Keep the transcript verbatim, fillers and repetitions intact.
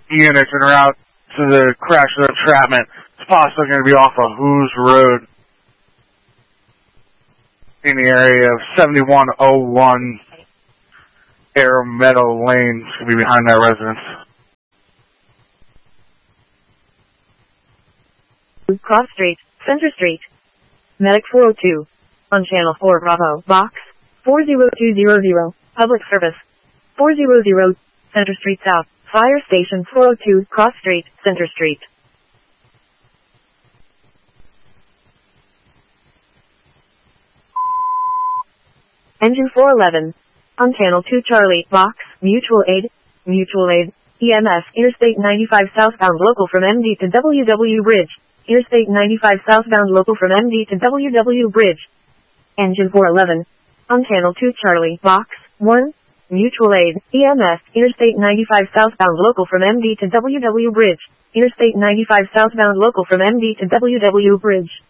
units en route to the crash of entrapment. It's possibly going to be off of Who's Road in the area of seventy-one oh one Air Meadow Lane. It's going to be behind that residence. Cross Street, Center Street. Medic four oh two. On Channel four Bravo, Box four zero two zero zero. Public Service. four zero zero. Center Street South. Fire Station four oh two, Cross Street, Center Street. Engine four eleven. On Channel two Charlie, Box, Mutual Aid, Mutual Aid, E M S, Interstate ninety-five southbound local from M D to W W Bridge. Interstate ninety-five southbound local from M D to W W Bridge. Engine four eleven. On Channel two Charlie, Box, one, Mutual Aid, E M S, Interstate ninety-five southbound local from M D to W W Bridge. Interstate ninety-five southbound local from M D to W W Bridge.